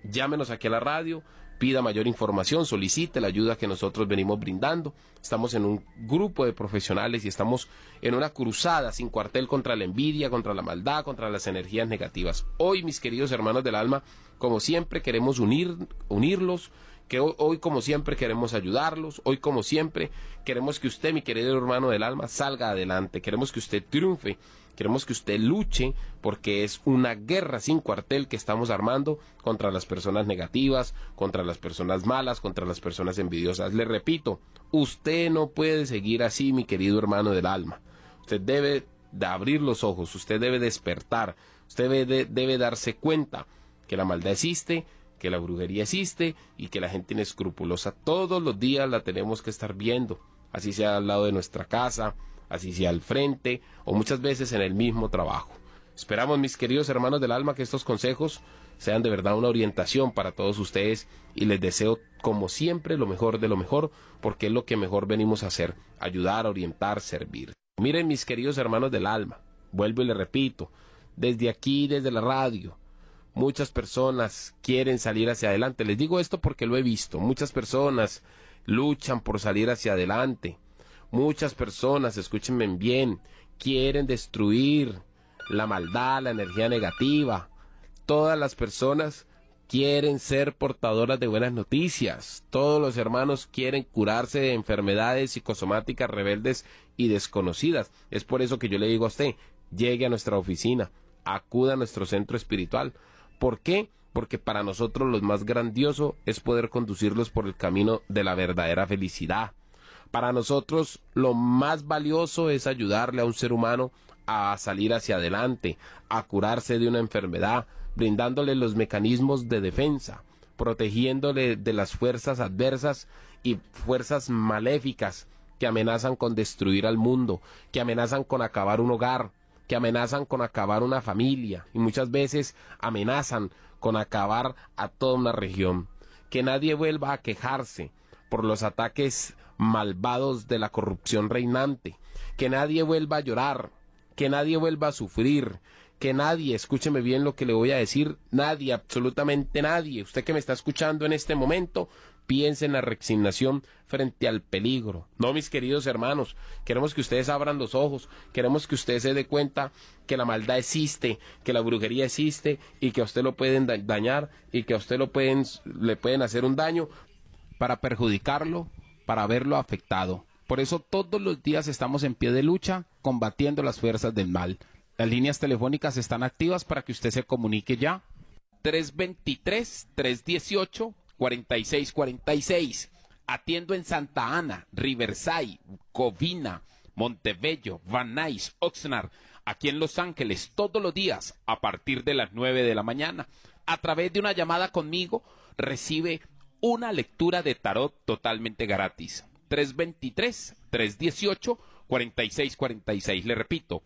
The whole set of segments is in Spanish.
llámenos aquí a la radio, pida mayor información, solicite la ayuda que nosotros venimos brindando. Estamos en un grupo de profesionales y estamos en una cruzada sin cuartel contra la envidia, contra la maldad, contra las energías negativas. Hoy, mis queridos hermanos del alma, como siempre queremos unirlos, que hoy como siempre queremos ayudarlos, hoy como siempre queremos que usted, mi querido hermano del alma, salga adelante, queremos que usted triunfe, queremos que usted luche, porque es una guerra sin cuartel que estamos armando contra las personas negativas, contra las personas malas, contra las personas envidiosas. Le repito, usted no puede seguir así, mi querido hermano del alma. Usted debe de abrir los ojos, usted debe despertar, usted debe darse cuenta que la maldad existe, que la brujería existe y que la gente inescrupulosa todos los días la tenemos que estar viendo, así sea al lado de nuestra casa, así sea al frente o muchas veces en el mismo trabajo. Esperamos, mis queridos hermanos del alma, que estos consejos sean de verdad una orientación para todos ustedes y les deseo como siempre lo mejor de lo mejor, porque es lo que mejor venimos a hacer, ayudar, orientar, servir. Miren, mis queridos hermanos del alma, vuelvo y les repito, desde aquí, desde la radio, muchas personas quieren salir hacia adelante. Les digo esto porque lo he visto. Muchas personas luchan por salir hacia adelante. Muchas personas, escúchenme bien, quieren destruir la maldad, la energía negativa. Todas las personas quieren ser portadoras de buenas noticias. Todos los hermanos quieren curarse de enfermedades psicosomáticas rebeldes y desconocidas. Es por eso que yo le digo a usted, llegue a nuestra oficina, acuda a nuestro centro espiritual. ¿Por qué? Porque para nosotros lo más grandioso es poder conducirlos por el camino de la verdadera felicidad. Para nosotros lo más valioso es ayudarle a un ser humano a salir hacia adelante, a curarse de una enfermedad, brindándole los mecanismos de defensa, protegiéndole de las fuerzas adversas y fuerzas maléficas que amenazan con destruir al mundo, que amenazan con acabar un hogar, que amenazan con acabar una familia y muchas veces amenazan con acabar a toda una región. Que nadie vuelva a quejarse por los ataques malvados de la corrupción reinante, que nadie vuelva a llorar, que nadie vuelva a sufrir, que nadie, escúcheme bien lo que le voy a decir, nadie, absolutamente nadie, usted que me está escuchando en este momento, piense en la resignación frente al peligro. No, mis queridos hermanos, queremos que ustedes abran los ojos, queremos que usted se dé cuenta que la maldad existe, que la brujería existe y que a usted lo pueden dañar y que a usted le pueden hacer un daño para perjudicarlo, para verlo afectado. Por eso todos los días estamos en pie de lucha combatiendo las fuerzas del mal. Las líneas telefónicas están activas para que usted se comunique ya. 323-318-4646. Atiendo en Santa Ana, Riverside, Covina, Montebello, Van Nuys, Oxnard, aquí en Los Ángeles, todos los días a partir de las 9 de la mañana. A través de una llamada conmigo recibe una lectura de tarot totalmente gratis. 323-318-4646. Le repito,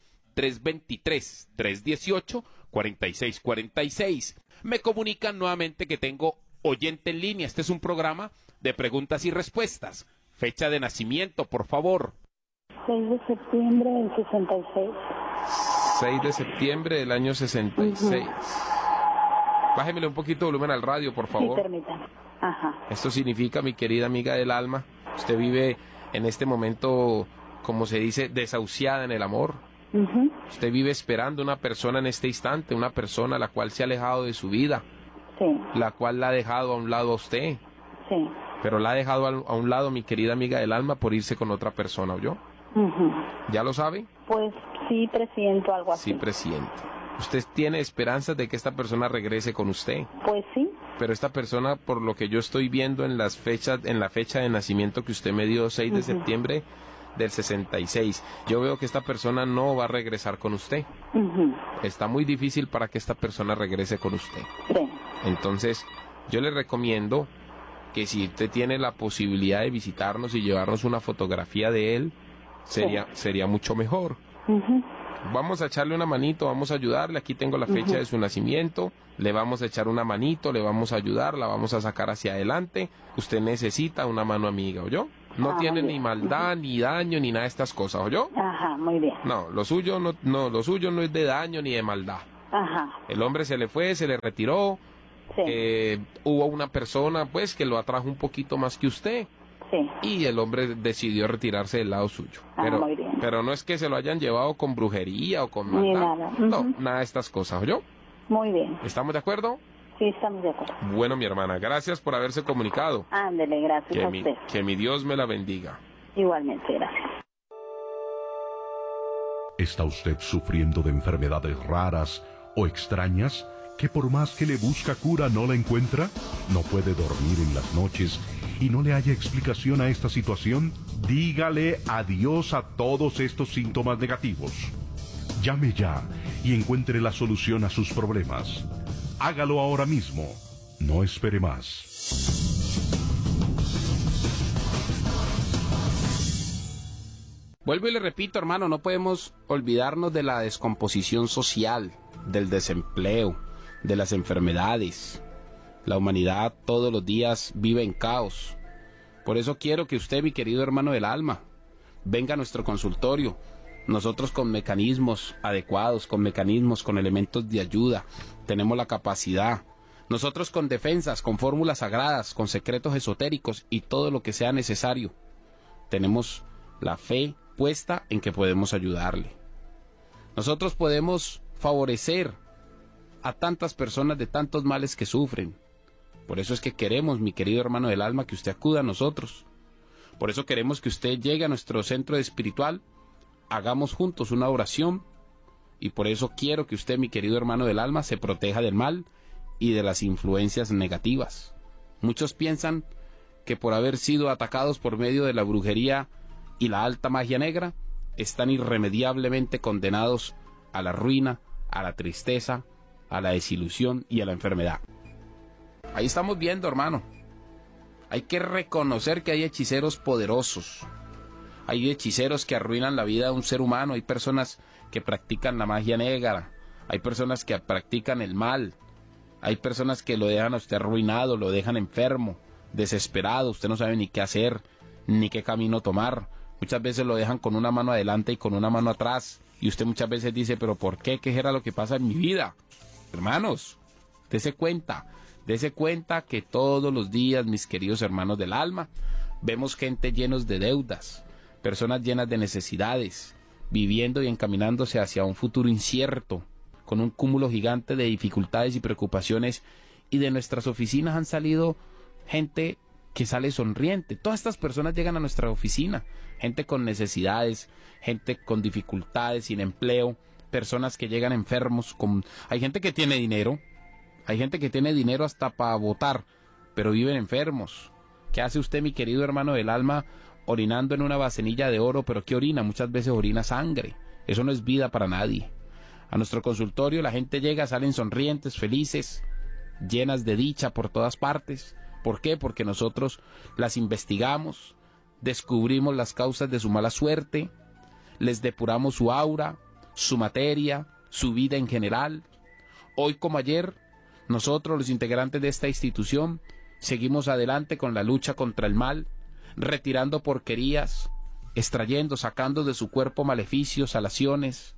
323-318-4646. Me comunican nuevamente que tengo oyente en línea. Este es un programa de preguntas y respuestas. Fecha de nacimiento, por favor. 6 de septiembre del 66. 6 de septiembre del año 66. Bájemele un poquito de volumen al radio, por favor. Sí, permítame. Ajá. Esto significa, mi querida amiga del alma, usted vive en este momento, como se dice, desahuciada en el amor. Usted vive esperando una persona en este instante, una persona a la cual se ha alejado de su vida, Sí. la cual la ha dejado a un lado a usted, Sí. pero la ha dejado a un lado, mi querida amiga del alma, por irse con otra persona, ¿oyó? ¿Ya lo sabe? Pues sí, presiento algo así. Sí, presiente. ¿Usted tiene esperanzas de que esta persona regrese con usted? Pues sí. Pero esta persona, por lo que yo estoy viendo en las fechas, en la fecha de nacimiento que usted me dio, 6 de septiembre del 66, yo veo que esta persona no va a regresar con usted. Está muy difícil para que esta persona regrese con usted. Sí. Entonces, yo le recomiendo que si usted tiene la posibilidad de visitarnos y llevarnos una fotografía de él, sería mucho mejor. Vamos a echarle una manito, vamos a ayudarle. Aquí tengo la fecha de su nacimiento. Le vamos a echar una manito, le vamos a ayudar, la vamos a sacar hacia adelante. Usted necesita una mano amiga, ¿oyó? No tiene ni maldad, ni daño, ni nada de estas cosas, ¿oyó? Ajá, muy bien. No, lo suyo no es de daño ni de maldad. Ajá. El hombre se le fue, se le retiró, Sí. Hubo una persona pues que lo atrajo un poquito más que usted. Sí. Y el hombre decidió retirarse del lado suyo. Muy bien. Pero no es que se lo hayan llevado con brujería o con Ni maldad. nada. No, nada de estas cosas, ¿oyó? Muy bien. ¿Estamos de acuerdo? Sí, estamos de acuerdo. Bueno, mi hermana, gracias por haberse comunicado. Ándele, gracias a usted. Que mi Dios me la bendiga. Igualmente, gracias. ¿Está usted sufriendo de enfermedades raras o extrañas que por más que le busca cura no la encuentra? ¿No puede dormir en las noches y no le haya explicación a esta situación? Dígale adiós a todos estos síntomas negativos. Llame ya y encuentre la solución a sus problemas. Hágalo ahora mismo. No espere más. Vuelvo y le repito, hermano, no podemos olvidarnos de la descomposición social, del desempleo, de las enfermedades. La humanidad todos los días vive en caos. Por eso quiero que usted, mi querido hermano del alma, venga a nuestro consultorio. Nosotros con mecanismos adecuados, con mecanismos, con elementos de ayuda, tenemos la capacidad. Nosotros con defensas, con fórmulas sagradas, con secretos esotéricos y todo lo que sea necesario. Tenemos la fe puesta en que podemos ayudarle. Nosotros podemos favorecer a tantas personas de tantos males que sufren. Por eso es que queremos, mi querido hermano del alma, que usted acuda a nosotros. Por eso queremos que usted llegue a nuestro centro espiritual, hagamos juntos una oración, y por eso quiero que usted, mi querido hermano del alma, se proteja del mal y de las influencias negativas. Muchos piensan que por haber sido atacados por medio de la brujería y la alta magia negra, están irremediablemente condenados a la ruina, a la tristeza, a la desilusión y a la enfermedad. Ahí estamos viendo, hermano. Hay que reconocer que hay hechiceros poderosos. Hay hechiceros que arruinan la vida de un ser humano. Hay personas que practican la magia negra. Hay personas que practican el mal. Hay personas que lo dejan a usted arruinado, lo dejan enfermo, desesperado. Usted no sabe ni qué hacer, ni qué camino tomar. Muchas veces lo dejan con una mano adelante y con una mano atrás. Y usted muchas veces dice, ¿pero por qué? ¿Qué era lo que pasa en mi vida? Hermanos, dése cuenta que todos los días, mis queridos hermanos del alma, vemos gente llenos de deudas, personas llenas de necesidades, viviendo y encaminándose hacia un futuro incierto, con un cúmulo gigante de dificultades y preocupaciones, y de nuestras oficinas han salido gente que sale sonriente. Todas estas personas llegan a nuestra oficina, gente con necesidades, gente con dificultades, sin empleo, personas que llegan enfermos, hay gente que tiene dinero, hay gente que tiene dinero hasta para votar, pero viven enfermos. ¿Qué hace usted, mi querido hermano del alma, orinando en una vasenilla de oro? ¿Pero qué orina? Muchas veces orina sangre. Eso no es vida para nadie. A nuestro consultorio la gente llega, salen sonrientes, felices, llenas de dicha por todas partes. ¿Por qué? Porque nosotros las investigamos, descubrimos las causas de su mala suerte, les depuramos su aura, su materia, su vida en general. Hoy como ayer, nosotros, los integrantes de esta institución, seguimos adelante con la lucha contra el mal, retirando porquerías, extrayendo, sacando de su cuerpo maleficios, salaciones,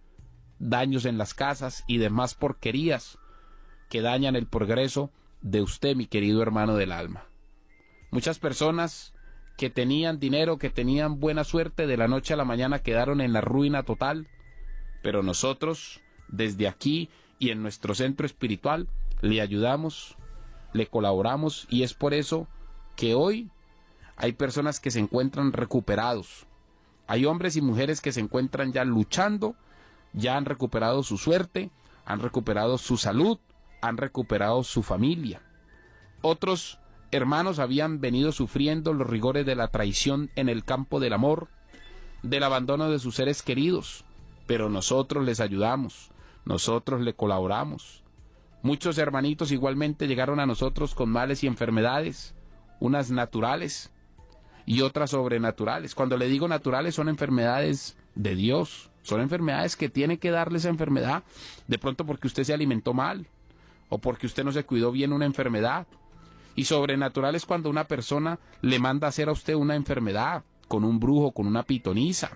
daños en las casas y demás porquerías que dañan el progreso de usted, mi querido hermano del alma. Muchas personas que tenían dinero, que tenían buena suerte, de la noche a la mañana quedaron en la ruina total, pero nosotros, desde aquí y en nuestro centro espiritual, le ayudamos, le colaboramos, y es por eso que hoy hay personas que se encuentran recuperados. Hay hombres y mujeres que se encuentran ya luchando, ya han recuperado su suerte, han recuperado su salud, han recuperado su familia. Otros hermanos habían venido sufriendo los rigores de la traición en el campo del amor, del abandono de sus seres queridos, pero nosotros les ayudamos, nosotros le colaboramos. Muchos hermanitos igualmente llegaron a nosotros con males y enfermedades, unas naturales y otras sobrenaturales. Cuando le digo naturales, son enfermedades de Dios, son enfermedades que tiene que darle esa enfermedad, de pronto porque usted se alimentó mal, o porque usted no se cuidó bien una enfermedad. Y sobrenatural es cuando una persona le manda a hacer a usted una enfermedad, con un brujo, con una pitonisa.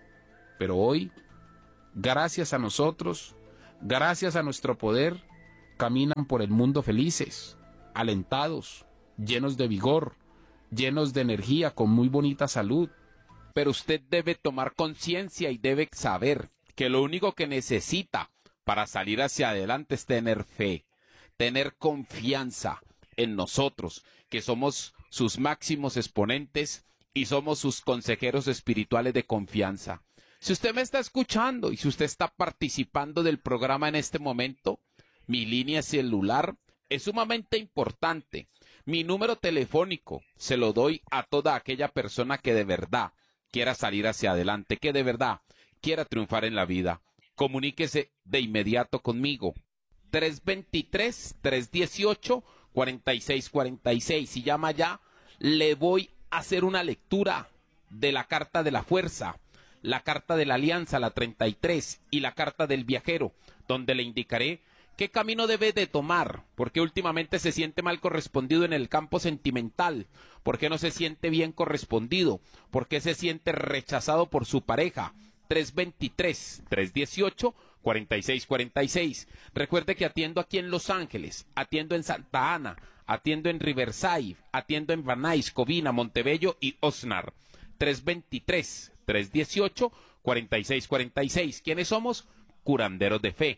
Pero hoy, gracias a nosotros, gracias a nuestro poder, caminan por el mundo felices, alentados, llenos de vigor, llenos de energía, con muy bonita salud. Pero usted debe tomar conciencia y debe saber que lo único que necesita para salir hacia adelante es tener fe, tener confianza en nosotros, que somos sus máximos exponentes y somos sus consejeros espirituales de confianza. Si usted me está escuchando y si usted está participando del programa en este momento, mi línea celular es sumamente importante. Mi número telefónico se lo doy a toda aquella persona que de verdad quiera salir hacia adelante, que de verdad quiera triunfar en la vida. Comuníquese de inmediato conmigo. 323-318-4646. Si llama ya, le voy a hacer una lectura de la carta de la fuerza, la carta de la alianza, la 33, y la carta del viajero, donde le indicaré qué camino debe de tomar, porque últimamente se siente mal correspondido en el campo sentimental, porque no se siente bien correspondido, porque se siente rechazado por su pareja. 323-318-4646. Recuerde que atiendo aquí en Los Ángeles, atiendo en Santa Ana, atiendo en Riverside, atiendo en Van Nuys, Covina, Montebello y Oxnard. 323-318-4646. ¿Quiénes somos? Curanderos de fe.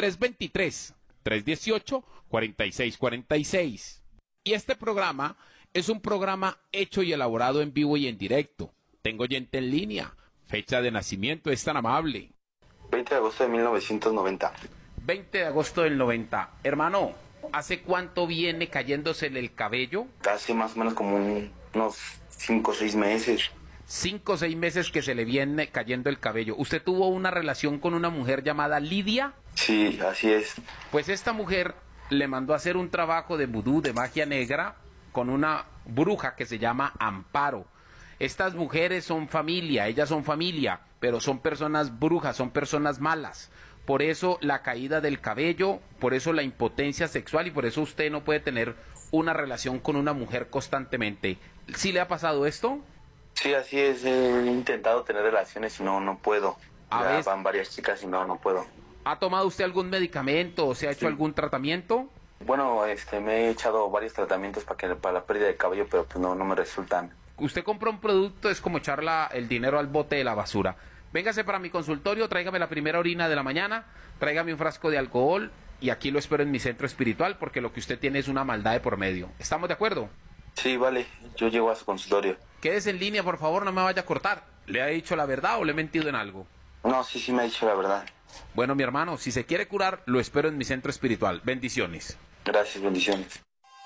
323-318-4646. Y este programa es un programa hecho y elaborado en vivo y en directo. Tengo oyente en línea. Fecha de nacimiento, es tan amable. 20 de agosto de 1990. 20 de agosto del 90. Hermano, ¿hace cuánto viene cayéndosele el cabello? Hace más o menos como unos 5 o 6 meses. 5 o 6 meses que se le viene cayendo el cabello. ¿Usted tuvo una relación con una mujer llamada Lidia? Sí, así es. Pues esta mujer le mandó a hacer un trabajo de vudú, de magia negra, con una bruja que se llama Amparo. Estas mujeres son familia, ellas son familia, pero son personas brujas, son personas malas. Por eso la caída del cabello, por eso la impotencia sexual y por eso usted no puede tener una relación con una mujer constantemente. ¿Sí le ha pasado esto? Sí, así es. He intentado tener relaciones y no puedo. Ya van varias chicas y no puedo. ¿Ha tomado usted algún medicamento o se ha hecho algún tratamiento? Bueno, me he echado varios tratamientos para la pérdida de cabello, pero pues no me resultan. Usted compra un producto, es como echar el dinero al bote de la basura. Véngase para mi consultorio, tráigame la primera orina de la mañana, tráigame un frasco de alcohol y aquí lo espero en mi centro espiritual porque lo que usted tiene es una maldad de por medio. ¿Estamos de acuerdo? Sí, vale, yo llego a su consultorio. Quédese en línea, por favor, no me vaya a cortar. ¿Le ha dicho la verdad o le he mentido en algo? No, sí me ha dicho la verdad. Bueno, mi hermano, si se quiere curar, lo espero en mi centro espiritual. Bendiciones. Gracias, bendiciones.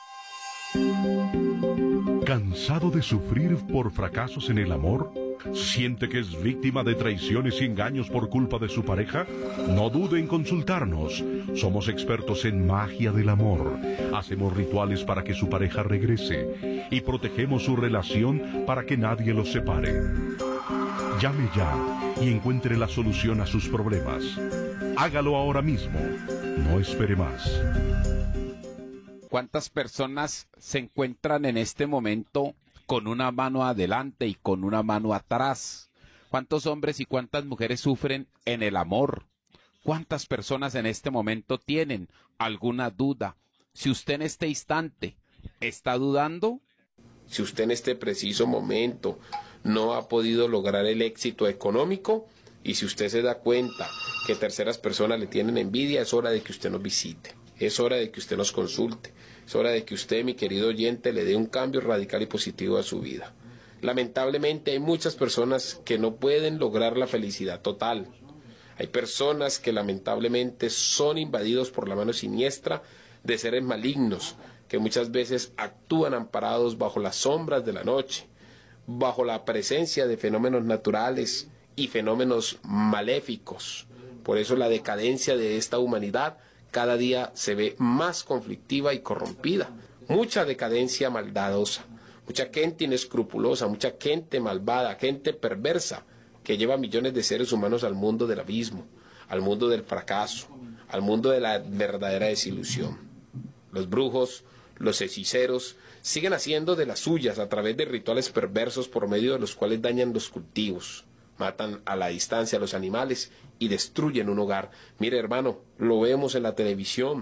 ¿Cansado de sufrir por fracasos en el amor? ¿Siente que es víctima de traiciones y engaños por culpa de su pareja? No dude en consultarnos. Somos expertos en magia del amor. Hacemos rituales para que su pareja regrese y protegemos su relación para que nadie los separe. Llame ya y encuentre la solución a sus problemas. Hágalo ahora mismo. No espere más. ¿Cuántas personas se encuentran en este momento con una mano adelante y con una mano atrás? ¿Cuántos hombres y cuántas mujeres sufren en el amor? ¿Cuántas personas en este momento tienen alguna duda? Si usted en este instante está dudando, si usted en este preciso momento no ha podido lograr el éxito económico y si usted se da cuenta que terceras personas le tienen envidia, es hora de que usted nos visite. Es hora de que usted nos consulte. Es hora de que usted, mi querido oyente, le dé un cambio radical y positivo a su vida. Lamentablemente hay muchas personas que no pueden lograr la felicidad total. Hay personas que lamentablemente son invadidos por la mano siniestra de seres malignos, que muchas veces actúan amparados bajo las sombras de la noche, bajo la presencia de fenómenos naturales y fenómenos maléficos. Por eso la decadencia de esta humanidad cada día se ve más conflictiva y corrompida. Mucha decadencia maldadosa, mucha gente inescrupulosa, mucha gente malvada, gente perversa, que lleva millones de seres humanos al mundo del abismo, al mundo del fracaso, al mundo de la verdadera desilusión. Los brujos, los hechiceros, siguen haciendo de las suyas a través de rituales perversos por medio de los cuales dañan los cultivos, matan a la distancia a los animales y destruyen un hogar. Mire, hermano, lo vemos en la televisión.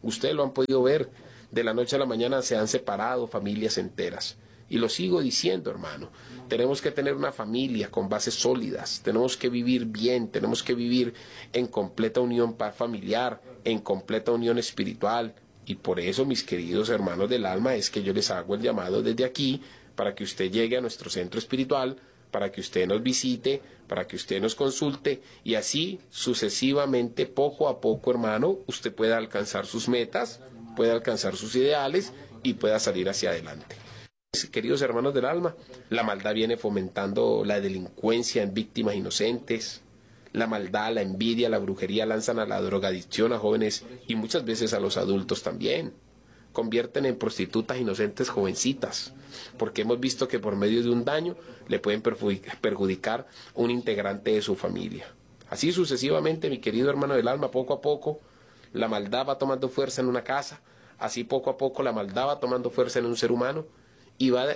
Ustedes lo han podido ver. De la noche a la mañana se han separado familias enteras. Y lo sigo diciendo, hermano. Tenemos que tener una familia con bases sólidas. Tenemos que vivir bien. Tenemos que vivir en completa unión familiar, en completa unión espiritual. Y por eso, mis queridos hermanos del alma, es que yo les hago el llamado desde aquí para que usted llegue a nuestro centro espiritual, para que usted nos visite, para que usted nos consulte y así sucesivamente, poco a poco, hermano, usted pueda alcanzar sus metas, pueda alcanzar sus ideales y pueda salir hacia adelante. Queridos hermanos del alma, la maldad viene fomentando la delincuencia en víctimas inocentes. La maldad, la envidia, la brujería lanzan a la drogadicción a jóvenes y muchas veces a los adultos también. Convierten en prostitutas inocentes jovencitas, porque hemos visto que por medio de un daño le pueden perjudicar un integrante de su familia. Así sucesivamente, mi querido hermano del alma, poco a poco la maldad va tomando fuerza en una casa, así poco a poco la maldad va tomando fuerza en un ser humano y va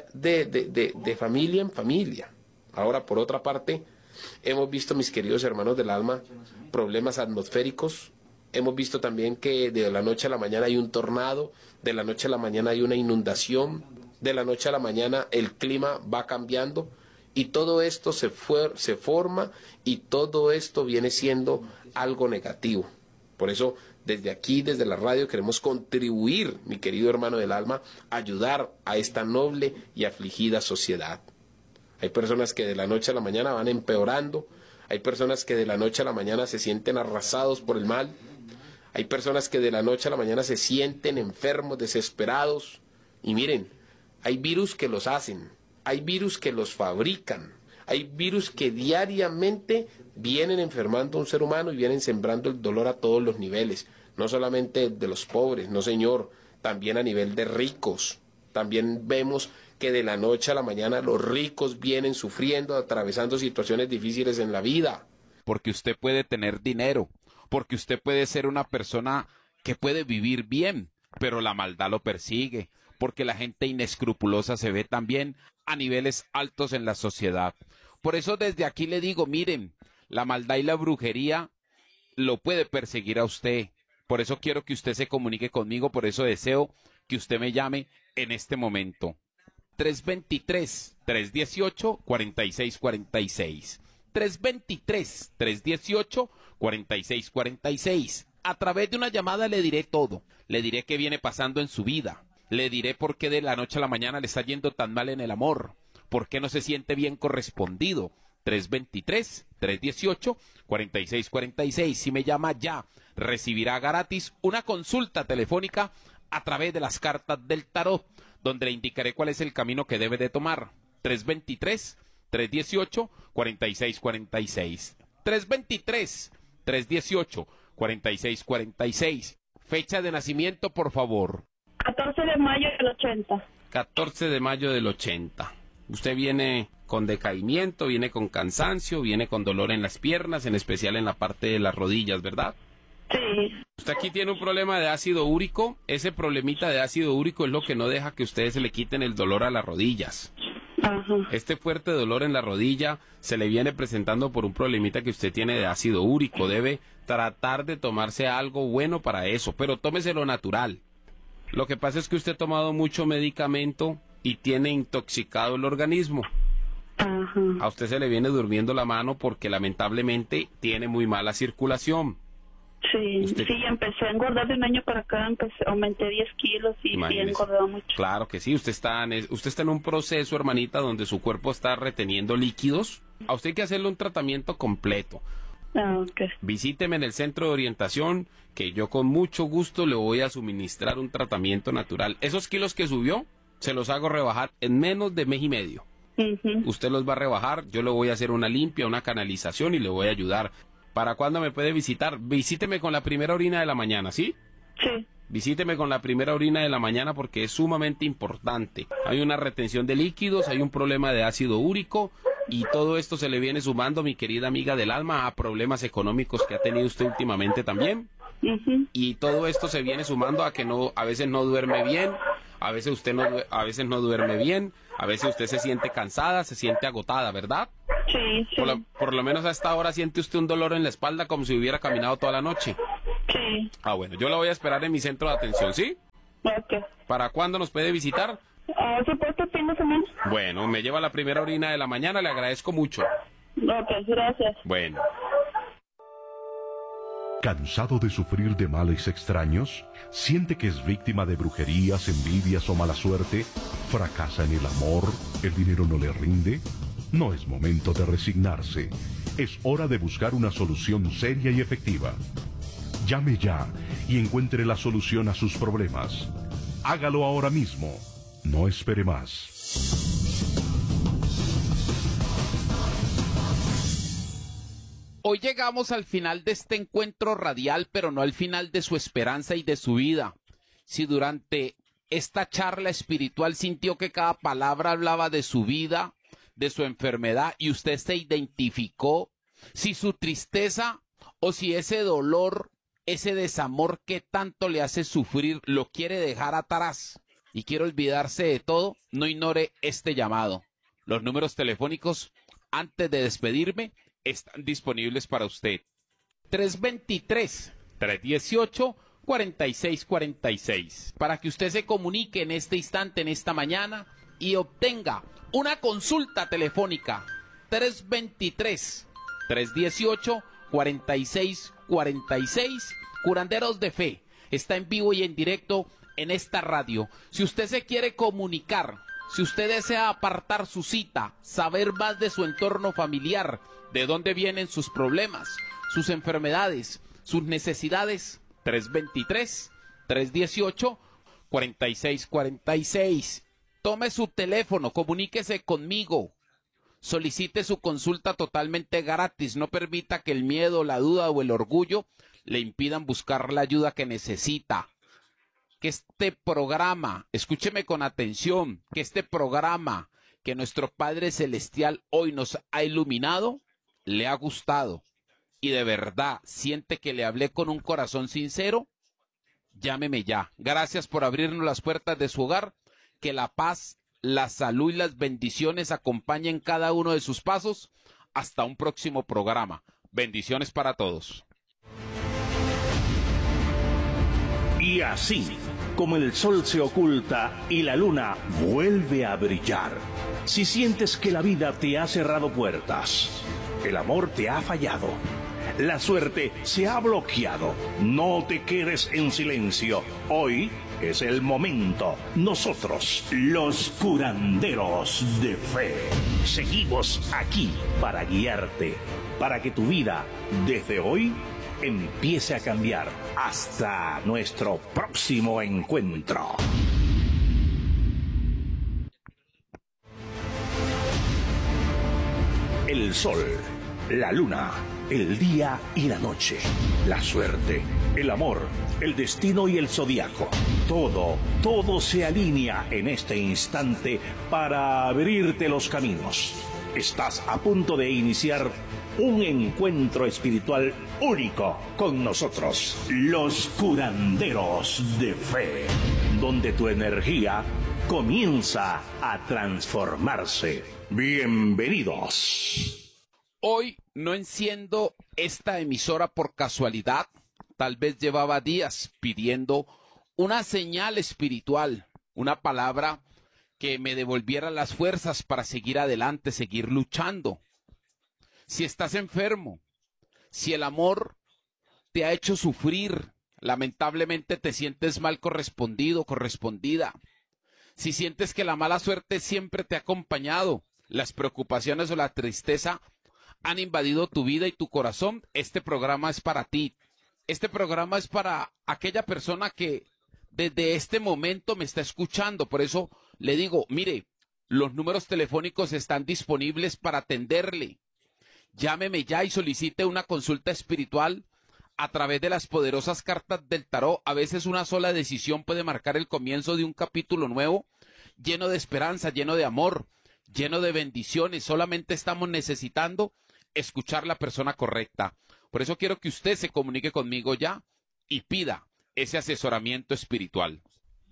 de familia en familia. Ahora, por otra parte, hemos visto, mis queridos hermanos del alma, problemas atmosféricos. Hemos visto también que de la noche a la mañana hay un tornado, de la noche a la mañana hay una inundación, de la noche a la mañana el clima va cambiando y todo esto se forma y todo esto viene siendo algo negativo. Por eso, desde aquí, desde la radio, queremos contribuir, mi querido hermano del alma, a ayudar a esta noble y afligida sociedad. Hay personas que de la noche a la mañana van empeorando, hay personas que de la noche a la mañana se sienten arrasados por el mal, hay personas que de la noche a la mañana se sienten enfermos, desesperados. Y miren, hay virus que los hacen, hay virus que los fabrican, hay virus que diariamente vienen enfermando a un ser humano y vienen sembrando el dolor a todos los niveles. No solamente de los pobres, no señor, también a nivel de ricos. También vemos que de la noche a la mañana los ricos vienen sufriendo, atravesando situaciones difíciles en la vida. Porque usted puede tener dinero, porque usted puede ser una persona que puede vivir bien, pero la maldad lo persigue, porque la gente inescrupulosa se ve también a niveles altos en la sociedad. Por eso desde aquí le digo, miren, la maldad y la brujería lo puede perseguir a usted. Por eso quiero que usted se comunique conmigo, por eso deseo que usted me llame en este momento. 323-318-4646. 323-318-4646. A través de una llamada le diré todo. Le diré qué viene pasando en su vida. Le diré por qué de la noche a la mañana le está yendo tan mal en el amor. ¿Por qué no se siente bien correspondido? 323-318-4646. Si me llama ya, recibirá gratis una consulta telefónica a través de las cartas del tarot, donde le indicaré cuál es el camino que debe de tomar. 323-318-4646. 323-318-4646. Fecha de nacimiento, por favor. 14 de mayo del 80. 14 de mayo del 80. Usted viene con decaimiento, viene con cansancio, viene con dolor en las piernas, en especial en la parte de las rodillas, ¿verdad? Sí. Usted aquí tiene un problema de ácido úrico. Ese problemita de ácido úrico es lo que no deja que ustedes se le quiten el dolor a las rodillas. Ajá. Este fuerte dolor en la rodilla se le viene presentando por un problemita que usted tiene de ácido úrico. Debe tratar de tomarse algo bueno para eso, pero tómeselo natural. Lo que pasa es que usted ha tomado mucho medicamento y tiene intoxicado el organismo. Ajá. A usted se le viene durmiendo la mano porque lamentablemente tiene muy mala circulación. Sí, Usted... sí, empecé a engordar de un año para acá, aumenté 10 kilos y sí he engordado mucho. Claro que sí, usted está en un proceso, hermanita, donde su cuerpo está reteniendo líquidos. A usted hay que hacerle un tratamiento completo. Ah, okay. Visíteme en el centro de orientación, que yo con mucho gusto le voy a suministrar un tratamiento natural. Esos kilos que subió, se los hago rebajar en menos de mes y medio. Usted los va a rebajar, yo le voy a hacer una limpia, una canalización y le voy a ayudar. ¿Para cuándo me puede visitar? Visíteme con la primera orina de la mañana, ¿sí? Sí. Visíteme con la primera orina de la mañana porque es sumamente importante. Hay una retención de líquidos, hay un problema de ácido úrico y todo esto se le viene sumando, mi querida amiga del alma, a problemas económicos que ha tenido usted últimamente también. Y todo esto se viene sumando a que a veces no duerme bien, a veces no duerme bien, a veces usted se siente cansada, se siente agotada, ¿verdad? Sí, sí. Por lo menos a esta hora siente usted un dolor en la espalda como si hubiera caminado toda la noche. Sí. Ah, bueno, yo la voy a esperar en mi centro de atención, ¿sí? Ok. ¿Para cuándo nos puede visitar? Supuesto fin de semana. Bueno, me lleva la primera orina de la mañana, le agradezco mucho. Ok, gracias. Bueno. ¿Cansado de sufrir de males extraños? ¿Siente que es víctima de brujerías, envidias o mala suerte? ¿Fracasa en el amor? ¿El dinero no le rinde? No es momento de resignarse. Es hora de buscar una solución seria y efectiva. Llame ya y encuentre la solución a sus problemas. Hágalo ahora mismo. No espere más. Hoy llegamos al final de este encuentro radial, pero no al final de su esperanza y de su vida. Si durante esta charla espiritual sintió que cada palabra hablaba de su vida, de su enfermedad, y usted se identificó, si su tristeza o si ese dolor, ese desamor que tanto le hace sufrir, lo quiere dejar atrás y quiere olvidarse de todo, no ignore este llamado. Los números telefónicos, antes de despedirme, están disponibles para usted. 323-318-4646. Para que usted se comunique en este instante, en esta mañana, y obtenga una consulta telefónica. 323-318-4646. Curanderos de Fe. Está en vivo y en directo en esta radio. Si usted se quiere comunicar, si usted desea apartar su cita, saber más de su entorno familiar, de dónde vienen sus problemas, sus enfermedades, sus necesidades, 323-318-4646. Tome su teléfono, comuníquese conmigo, solicite su consulta totalmente gratis. No permita que el miedo, la duda o el orgullo le impidan buscar la ayuda que necesita. Que este programa, escúcheme con atención, que este programa que nuestro Padre Celestial hoy nos ha iluminado, le ha gustado y de verdad siente que le hablé con un corazón sincero, llámeme ya. Gracias por abrirnos las puertas de su hogar. Que la paz, la salud y las bendiciones acompañen cada uno de sus pasos. Hasta un próximo programa. Bendiciones para todos. Y así, como el sol se oculta y la luna vuelve a brillar, si sientes que la vida te ha cerrado puertas, el amor te ha fallado, la suerte se ha bloqueado, no te quedes en silencio. Hoy es el momento. Nosotros, los curanderos de fe, seguimos aquí para guiarte, para que tu vida, desde hoy, empiece a cambiar. Hasta nuestro próximo encuentro. El sol, la luna, el día y la noche, la suerte, el amor, el destino y el zodiaco. Todo se alinea en este instante para abrirte los caminos. Estás a punto de iniciar un encuentro espiritual único con nosotros, los curanderos de fe, donde tu energía comienza a transformarse. Bienvenidos. Hoy no enciendo esta emisora por casualidad. Tal vez llevaba días pidiendo una señal espiritual, una palabra que me devolviera las fuerzas para seguir adelante, seguir luchando. Si estás enfermo, si el amor te ha hecho sufrir, lamentablemente te sientes mal correspondido, correspondida. Si sientes que la mala suerte siempre te ha acompañado, las preocupaciones o la tristeza han invadido tu vida y tu corazón, este programa es para ti. Este programa es para aquella persona que desde este momento me está escuchando. Por eso le digo, mire, los números telefónicos están disponibles para atenderle. Llámeme ya y solicite una consulta espiritual a través de las poderosas cartas del tarot. A veces una sola decisión puede marcar el comienzo de un capítulo nuevo, lleno de esperanza, lleno de amor, lleno de bendiciones. Solamente estamos necesitando escuchar la persona correcta. Por eso quiero que usted se comunique conmigo ya y pida ese asesoramiento espiritual.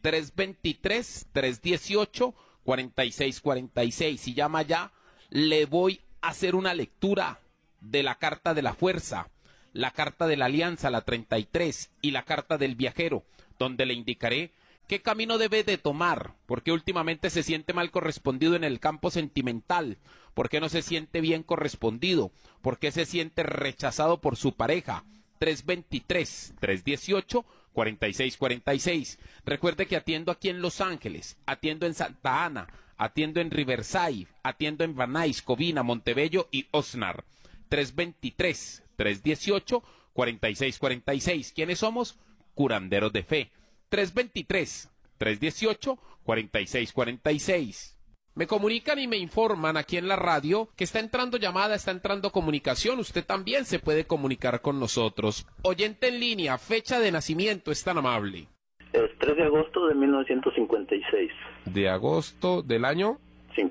323-318-4646. Si llama ya, le voy a hacer una lectura de la carta de la fuerza, la carta de la alianza, la 33, y la carta del viajero, donde le indicaré qué camino debe de tomar, porque últimamente se siente mal correspondido en el campo sentimental, porque no se siente bien correspondido, porque se siente rechazado por su pareja. 323-318-4646. Recuerde que atiendo aquí en Los Ángeles, atiendo en Santa Ana, atiendo en Riverside, atiendo en Van Nuys, Covina, Montebello y Oxnard. 323-318-4646. ¿Quiénes somos? Curanderos de fe. 323-318-4646. Me comunican y me informan aquí en la radio que está entrando llamada, está entrando comunicación. Usted también se puede comunicar con nosotros. Oyente en línea, fecha de nacimiento, es tan amable. El 3 de agosto de 1956. ¿De agosto del año?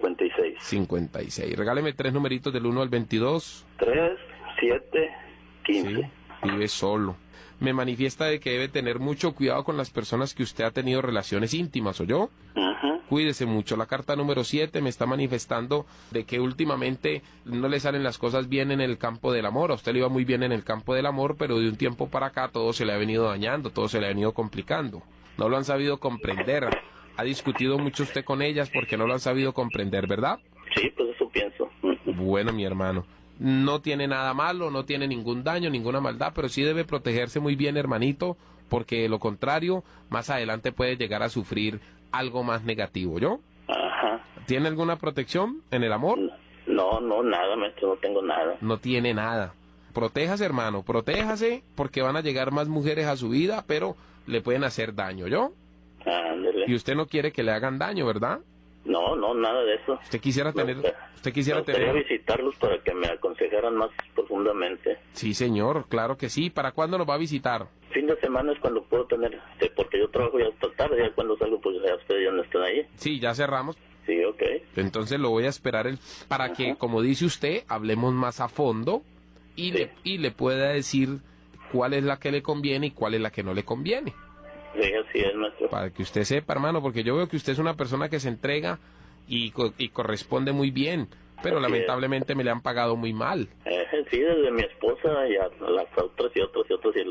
56. 56. Regáleme 3 numeritos del 1 al 22. 3, 7, 15. Sí, vive solo. Me manifiesta de que debe tener mucho cuidado con las personas que usted ha tenido relaciones íntimas, ¿oyó? Cuídese mucho. La carta número 7 me está manifestando de que últimamente no le salen las cosas bien en el campo del amor. A usted le iba muy bien en el campo del amor, pero de un tiempo para acá todo se le ha venido dañando, todo se le ha venido complicando. No lo han sabido comprender. Ha discutido mucho usted con ellas porque no lo han sabido comprender, ¿verdad? Sí, pues eso pienso. Bueno, mi hermano. No tiene nada malo, no tiene ningún daño, ninguna maldad, pero sí debe protegerse muy bien, hermanito, porque de lo contrario, más adelante puede llegar a sufrir algo más negativo, ¿yo? Ajá. ¿Tiene alguna protección en el amor? No, nada, maestro, no tengo nada. No tiene nada. Protéjase, hermano, protéjase, porque van a llegar más mujeres a su vida, pero le pueden hacer daño, ¿yo? Ándele. Y usted no quiere que le hagan daño, ¿verdad? No, nada de eso. Usted quisiera tener... Me gustaría visitarlos para que me aconsejaran más profundamente. Sí, señor, claro que sí. ¿Para cuándo nos va a visitar? Fin de semana es cuando puedo tener, porque yo trabajo ya hasta tarde, ya cuando salgo pues ya ustedes ya no están ahí. Sí, ya cerramos. Sí, ok. Entonces lo voy a esperar para que, como dice usted, hablemos más a fondo y, sí, le pueda decir cuál es la que le conviene y cuál es la que no le conviene. Sí, así es, maestro. Para que usted sepa, hermano, porque yo veo que usted es una persona que se entrega y corresponde muy bien, pero así lamentablemente me le han pagado muy mal. Sí, desde mi esposa y a las otras y otras,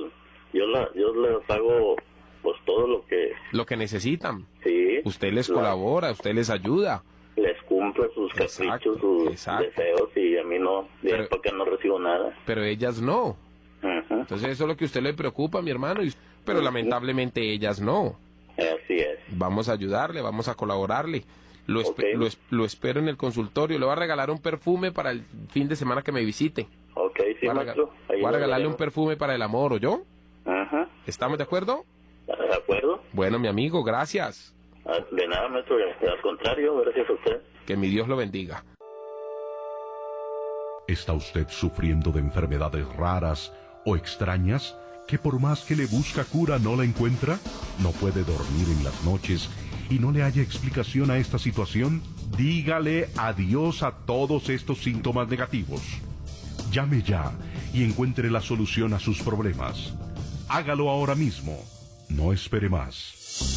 yo les hago pues todo lo que necesitan. Sí. Usted les colabora, usted les ayuda. Les cumple sus caprichos, sus deseos, y a mí no, porque no recibo nada. Pero ellas no. Entonces eso es lo que a usted le preocupa, mi hermano, pero lamentablemente ellas no. Así es. Vamos a ayudarle, vamos a colaborarle. Lo espero en el consultorio. Le voy a regalar un perfume para el fin de semana que me visite. Ok, sí, maestro. Voy a regalarle un perfume para el amor, ¿o yo? Ajá. ¿Estamos de acuerdo? De acuerdo. Bueno, mi amigo, gracias. De nada, maestro. Al contrario, gracias a usted. Que mi Dios lo bendiga. ¿Está usted sufriendo de enfermedades raras o extrañas que por más que le busca cura no la encuentra? ¿No puede dormir en las noches y no le haya explicación a esta situación? Dígale adiós a todos estos síntomas negativos. Llame ya y encuentre la solución a sus problemas. Hágalo ahora mismo. No espere más.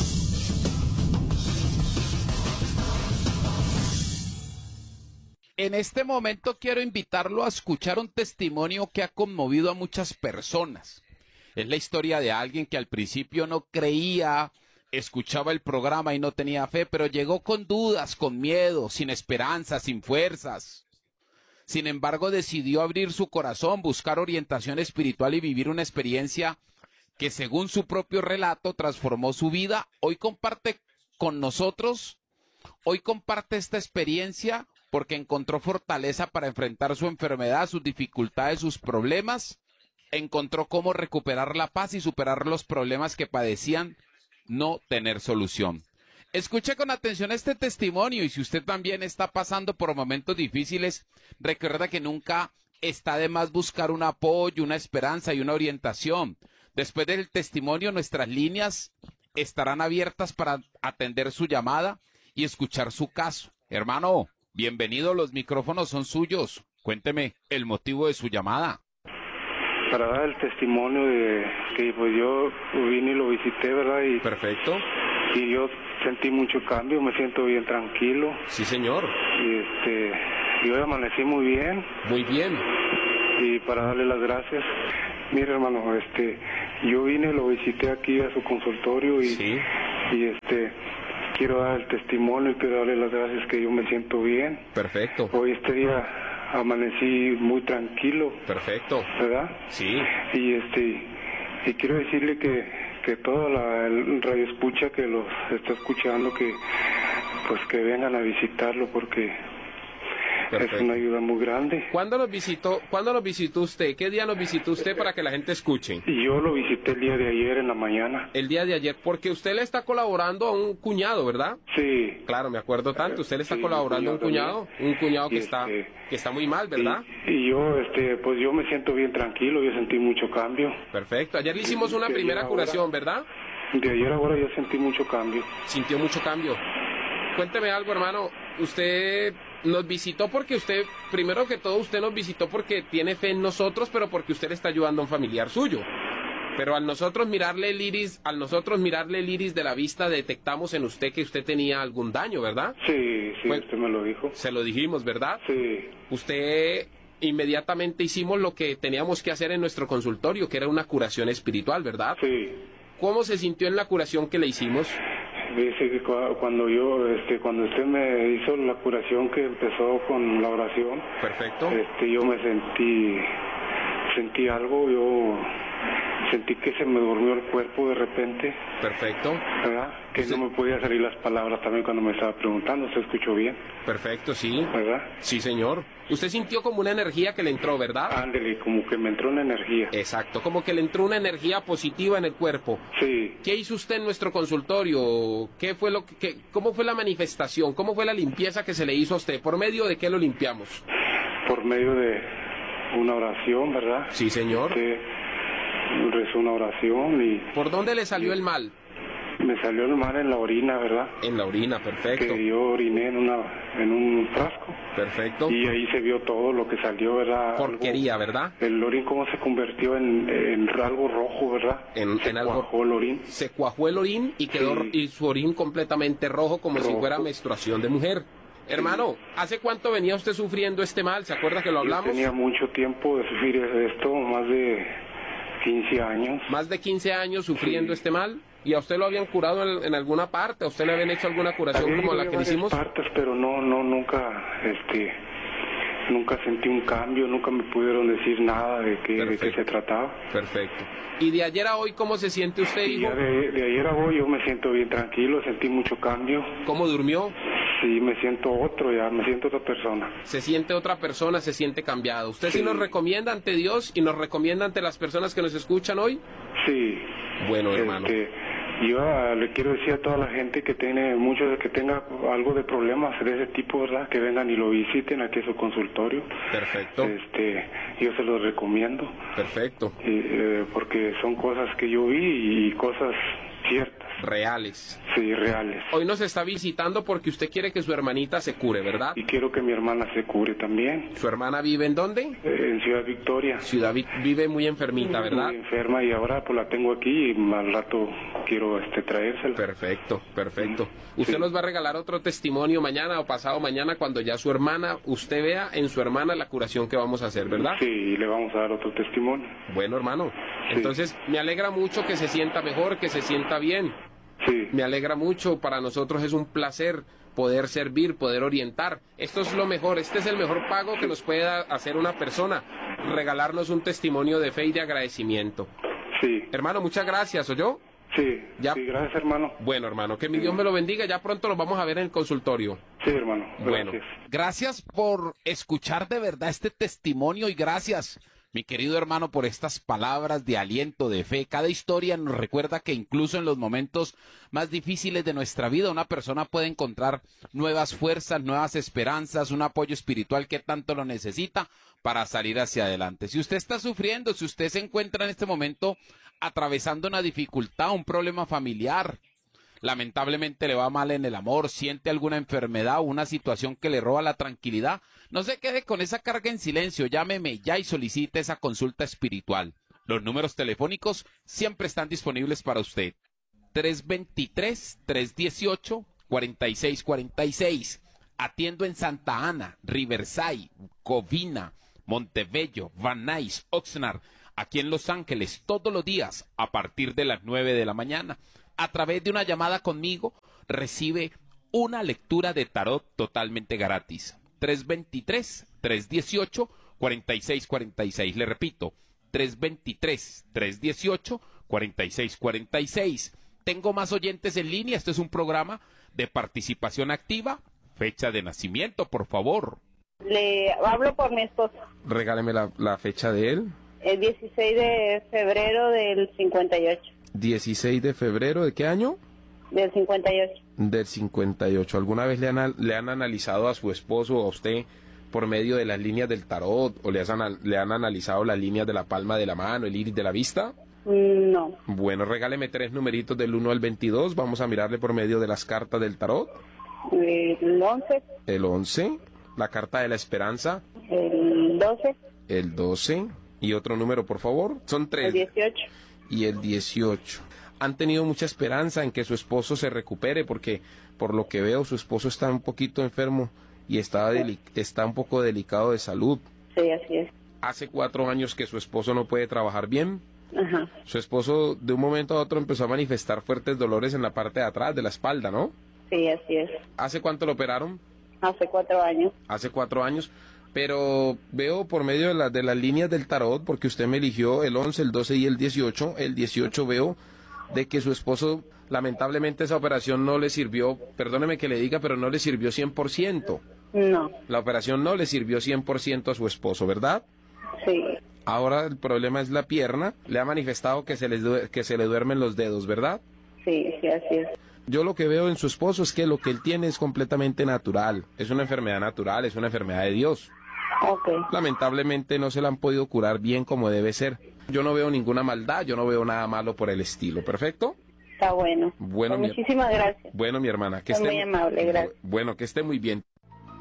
En este momento quiero invitarlo a escuchar un testimonio que ha conmovido a muchas personas. Es la historia de alguien que al principio no creía, escuchaba el programa y no tenía fe, pero llegó con dudas, con miedo, sin esperanza, sin fuerzas. Sin embargo, decidió abrir su corazón, buscar orientación espiritual y vivir una experiencia que, según su propio relato, transformó su vida. Hoy comparte con nosotros, hoy comparte esta experiencia porque encontró fortaleza para enfrentar su enfermedad, sus dificultades, sus problemas. Encontró cómo recuperar la paz y superar los problemas que padecían no tener solución. Escuche con atención este testimonio, y si usted también está pasando por momentos difíciles, recuerda que nunca está de más buscar un apoyo, una esperanza y una orientación. Después del testimonio, nuestras líneas estarán abiertas para atender su llamada y escuchar su caso. Hermano, bienvenido, los micrófonos son suyos. Cuénteme el motivo de su llamada. Para dar el testimonio de que pues yo vine y lo visité, ¿verdad? Perfecto. Y yo sentí mucho cambio, me siento bien tranquilo. Sí, señor. Y hoy amanecí muy bien. Muy bien. Y para darle las gracias. Mira, hermano, yo vine, lo visité aquí a su consultorio y quiero dar el testimonio y quiero darle las gracias que yo me siento bien. Perfecto. Hoy día amanecí muy tranquilo. Perfecto. ¿Verdad? Sí. Y quiero decirle que toda el radio escucha que los está escuchando, que vengan a visitarlo porque perfecto. Es una ayuda muy grande. ¿Cuándo nos visitó usted? ¿Qué día nos visitó usted para que la gente escuche? Yo lo visité el día de ayer en la mañana. El día de ayer, porque usted le está colaborando a un cuñado, ¿verdad? Sí. Claro, me acuerdo tanto. Usted le está colaborando a un cuñado que está muy mal, ¿verdad? Y yo, pues yo me siento bien tranquilo, yo sentí mucho cambio. Perfecto. Ayer le hicimos una primera curación, ¿verdad? De ayer ahora yo sentí mucho cambio. Sintió mucho cambio. Cuénteme algo, hermano. Usted nos visitó porque primero que todo, usted nos visitó porque tiene fe en nosotros, pero porque usted está ayudando a un familiar suyo. Pero al nosotros mirarle el iris de la vista, detectamos en usted que usted tenía algún daño, ¿verdad? Sí, usted me lo dijo. Se lo dijimos, ¿verdad? Sí. Usted inmediatamente hicimos lo que teníamos que hacer en nuestro consultorio, que era una curación espiritual, ¿verdad? Sí. ¿Cómo se sintió en la curación que le hicimos? Dice que cuando usted me hizo la curación que empezó con la oración. Perfecto. Yo me sentí algo, yo sentí que se me durmió el cuerpo de repente. Perfecto. ¿Verdad? Que no me podía salir las palabras también cuando me estaba preguntando. ¿Se escuchó bien? Perfecto, sí. ¿Verdad? Sí, señor. Usted sintió como una energía que le entró, ¿verdad? Ándele, como que me entró una energía. Exacto, como que le entró una energía positiva en el cuerpo. Sí. ¿Qué hizo usted en nuestro consultorio? ¿Cómo fue la manifestación? ¿Cómo fue la limpieza que se le hizo a usted? ¿Por medio de qué lo limpiamos? Por medio de una oración, ¿verdad? Sí, señor. Rezó una oración y... ¿Por dónde le salió el mal? Me salió el mal en la orina, ¿verdad? En la orina, perfecto. Que yo oriné en un frasco. Perfecto. Y ahí se vio todo lo que salió, ¿verdad? Porquería, ¿verdad? El orín cómo se convirtió en algo rojo, ¿verdad? Se cuajó el orín. Se cuajó el orín y quedó y su orín completamente rojo, como si fuera menstruación de mujer. Hermano, ¿hace cuánto venía usted sufriendo este mal? ¿Se acuerda que lo hablamos? Yo tenía mucho tiempo de sufrir esto, más de 15 años. Más de 15 años sufriendo este mal. ¿Y a usted lo habían curado en alguna parte? ¿A usted le habían hecho alguna curación como la que le hicimos? Partes, pero nunca sentí un cambio, nunca me pudieron decir nada de qué se trataba. Perfecto. ¿Y de ayer a hoy cómo se siente usted, hijo? Ya de ayer a hoy yo me siento bien tranquilo, sentí mucho cambio. ¿Cómo durmió? Sí, me siento otra persona. Se siente otra persona, se siente cambiado. ¿Usted sí nos recomienda ante Dios y nos recomienda ante las personas que nos escuchan hoy? Sí. Bueno, hermano. Yo le quiero decir a toda la gente que tenga algo de problemas de ese tipo, ¿verdad? Que vengan y lo visiten aquí a su consultorio. Perfecto. Yo se los recomiendo. Perfecto. Porque son cosas que yo vi y cosas ciertas. Reales. Sí, reales. Hoy nos está visitando porque usted quiere que su hermanita se cure, ¿verdad? Y quiero que mi hermana se cure también. ¿Su hermana vive en dónde? En Ciudad Victoria. Vive muy enfermita, ¿verdad? Muy enferma y ahora pues la tengo aquí y al rato quiero traérsela. Perfecto. Usted nos va a regalar otro testimonio mañana o pasado mañana cuando ya usted vea en su hermana la curación que vamos a hacer, ¿verdad? Sí, le vamos a dar otro testimonio. Bueno, hermano. Entonces, me alegra mucho que se sienta mejor, que se sienta bien. Sí. Me alegra mucho, para nosotros es un placer poder servir, poder orientar. Esto es lo mejor, este es el mejor pago que nos puede hacer una persona, regalarnos un testimonio de fe y de agradecimiento. Sí. Hermano, muchas gracias, ¿oyó? Sí, ya. Sí, gracias, hermano. Bueno, hermano, que mi Dios me lo bendiga, ya pronto nos vamos a ver en el consultorio. Sí, hermano, gracias. Bueno, gracias por escuchar de verdad este testimonio y gracias, mi querido hermano, por estas palabras de aliento, de fe. Cada historia nos recuerda que incluso en los momentos más difíciles de nuestra vida, una persona puede encontrar nuevas fuerzas, nuevas esperanzas, un apoyo espiritual que tanto lo necesita para salir hacia adelante. Si usted está sufriendo, si usted se encuentra en este momento atravesando una dificultad, un problema familiar, lamentablemente le va mal en el amor, siente alguna enfermedad o una situación que le roba la tranquilidad, no se quede con esa carga en silencio, llámeme ya y solicite esa consulta espiritual. Los números telefónicos siempre están disponibles para usted. 323-318-4646. Atiendo en Santa Ana, Riverside, Covina, Montebello, Van Nuys, Oxnard. aquí en Los Ángeles, todos los días, a partir de las 9 de la mañana. A través de una llamada conmigo, recibe una lectura de tarot totalmente gratis. 323-318-4646. Le repito, 323-318-4646. Tengo más oyentes en línea. Este es un programa de participación activa. Fecha de nacimiento, por favor. Le hablo por mi esposo. Regáleme la fecha de él. El 16 de febrero del 58. 16 de febrero, ¿de qué año? Del 58. Del 58. ¿Alguna vez le han analizado a su esposo o a usted por medio de las líneas del tarot o le han analizado las líneas de la palma de la mano, el iris de la vista? No. Bueno, regáleme 3 numeritos del 1 al 22. Vamos a mirarle por medio de las cartas del tarot. El 11. El 11. La carta de la esperanza. El 12. El 12. Y otro número, por favor. Son 3. El 18. Y el 18. Han tenido mucha esperanza en que su esposo se recupere, porque por lo que veo su esposo está un poquito enfermo y está un poco delicado de salud. Sí, así es. Hace 4 años que su esposo no puede trabajar bien. Ajá. Su esposo de un momento a otro empezó a manifestar fuertes dolores en la parte de atrás de la espalda, ¿no? Sí, así es. ¿Hace cuánto lo operaron? Hace 4 años. Hace 4 años. Pero veo por medio de las líneas del tarot, porque usted me eligió el 11, el 12 y el 18. El 18 veo de que su esposo, lamentablemente esa operación no le sirvió, perdóneme que le diga, pero no le sirvió 100%. No. La operación no le sirvió 100% a su esposo, ¿verdad? Sí. Ahora el problema es la pierna. Le ha manifestado que se le duermen los dedos, ¿verdad? Sí, sí, así es. Yo lo que veo en su esposo es que lo que él tiene es completamente natural. Es una enfermedad natural, es una enfermedad de Dios. Okay. Lamentablemente no se la han podido curar bien como debe ser. Yo no veo ninguna maldad, yo no veo nada malo por el estilo. ¿Perfecto? Está bueno. Bueno, pues muchísimas gracias. Bueno, mi hermana. Que esté muy amable, gracias. Bueno, que esté muy bien.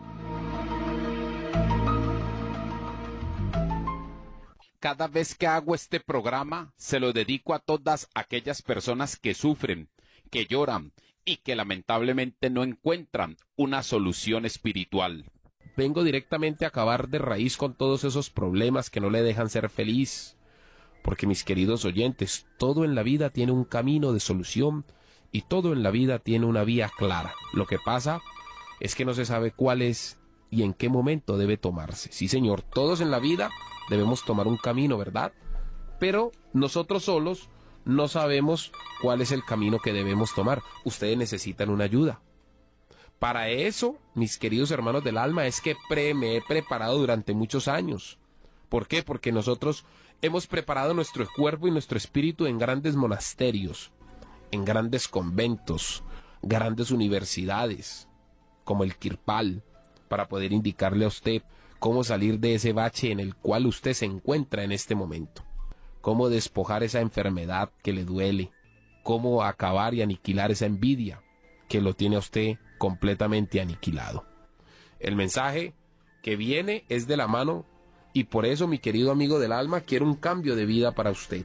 Cada vez que hago este programa, se lo dedico a todas aquellas personas que sufren, que lloran y que lamentablemente no encuentran una solución espiritual. Vengo directamente a acabar de raíz con todos esos problemas que no le dejan ser feliz. Porque, mis queridos oyentes, todo en la vida tiene un camino de solución y todo en la vida tiene una vía clara. Lo que pasa es que no se sabe cuál es y en qué momento debe tomarse. Sí, señor, todos en la vida debemos tomar un camino, ¿verdad? Pero nosotros solos no sabemos cuál es el camino que debemos tomar. Ustedes necesitan una ayuda. Para eso, mis queridos hermanos del alma, es que me he preparado durante muchos años. ¿Por qué? Porque nosotros hemos preparado nuestro cuerpo y nuestro espíritu en grandes monasterios, en grandes conventos, grandes universidades, como el Kirpal, para poder indicarle a usted cómo salir de ese bache en el cual usted se encuentra en este momento, cómo despojar esa enfermedad que le duele, cómo acabar y aniquilar esa envidia que lo tiene a usted completamente aniquilado. El mensaje que viene es de la mano y por eso, mi querido amigo del alma, quiero un cambio de vida para usted.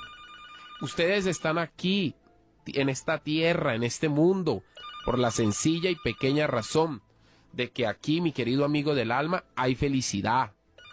Ustedes están aquí, en esta tierra, en este mundo, por la sencilla y pequeña razón de que aquí, mi querido amigo del alma, hay felicidad.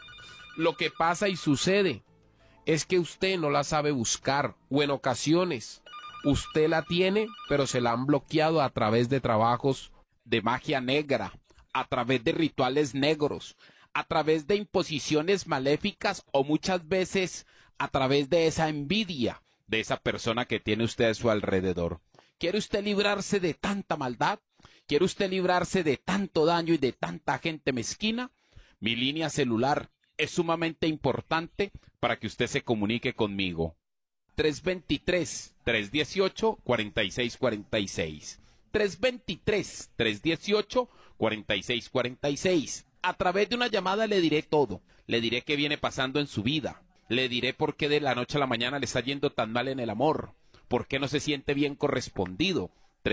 Lo que pasa y sucede es que usted no la sabe buscar, o en ocasiones usted la tiene, pero se la han bloqueado a través de trabajos de magia negra, a través de rituales negros, a través de imposiciones maléficas o muchas veces a través de esa envidia de esa persona que tiene usted a su alrededor. ¿Quiere usted librarse de tanta maldad? ¿Quiere usted librarse de tanto daño y de tanta gente mezquina? Mi línea celular es sumamente importante para que usted se comunique conmigo. 323-318-4646. 323-318-4646. A través de una llamada le diré todo. Le diré qué viene pasando en su vida. Le diré por qué de la noche a la mañana le está yendo tan mal en el amor. ¿Por qué no se siente bien correspondido?